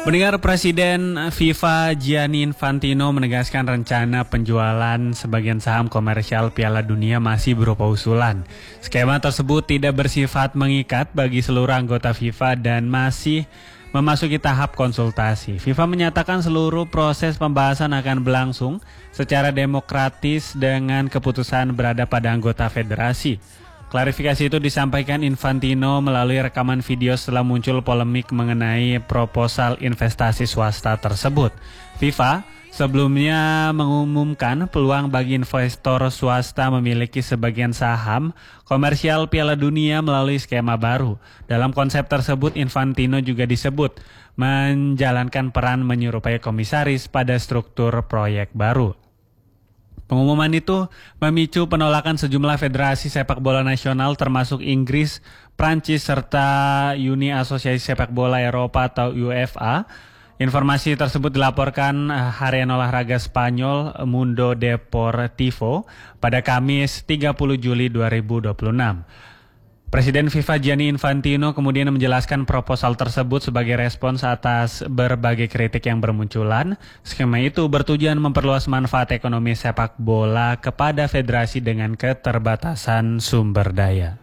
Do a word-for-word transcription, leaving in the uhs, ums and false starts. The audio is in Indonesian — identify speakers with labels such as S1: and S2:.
S1: Pendengar, Presiden FIFA Gianni Infantino menegaskan rencana penjualan sebagian saham komersial Piala Dunia masih berupa usulan. Skema tersebut tidak bersifat mengikat bagi seluruh anggota FIFA dan masih memasuki tahap konsultasi. FIFA menyatakan seluruh proses pembahasan akan berlangsung secara demokratis dengan keputusan berada pada anggota federasi. Klarifikasi itu disampaikan Infantino melalui rekaman video setelah muncul polemik mengenai proposal investasi swasta tersebut. FIFA sebelumnya mengumumkan peluang bagi investor swasta memiliki sebagian saham komersial Piala Dunia melalui skema baru. Dalam konsep tersebut, Infantino juga disebut menjalankan peran menyerupai komisaris pada struktur proyek baru. Pengumuman itu memicu penolakan sejumlah federasi sepak bola nasional termasuk Inggris, Prancis, serta Uni Asosiasi Sepak Bola Eropa atau UEFA. Informasi tersebut dilaporkan harian olahraga Spanyol Mundo Deportivo pada Kamis tiga puluh Juli dua ribu dua puluh enam. Presiden FIFA Gianni Infantino kemudian menjelaskan proposal tersebut sebagai respons atas berbagai kritik yang bermunculan. Skema itu bertujuan memperluas manfaat ekonomi sepak bola kepada federasi dengan keterbatasan sumber daya.